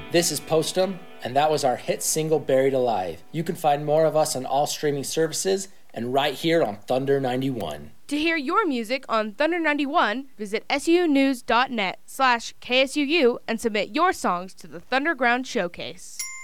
This is Postum, and that was our hit single, Buried Alive. You can find more of us on all streaming services and right here on Thunder 91. To hear your music on Thunder 91, visit sunews.net/KSUU and submit your songs to the Thunderground Showcase.